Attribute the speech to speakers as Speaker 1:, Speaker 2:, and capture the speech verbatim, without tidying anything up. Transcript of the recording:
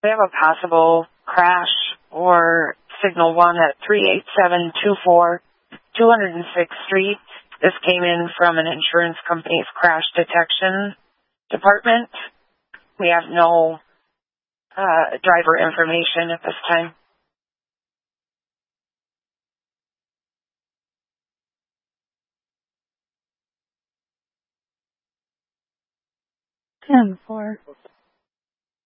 Speaker 1: We have a possible crash or signal one at three eight seven two four, two oh sixth Street. This came in from an insurance company's crash detection department. We have no uh, driver information at this time.
Speaker 2: ten four.